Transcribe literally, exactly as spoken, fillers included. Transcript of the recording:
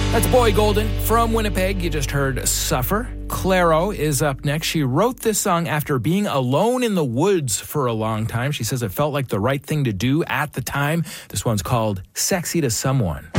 That's Boy Golden from Winnipeg. You just heard Suffer. Clairo is up next. She wrote this song after being alone in the woods for a long time. She says it felt like the right thing to do at the time. This one's called Sexy to Someone.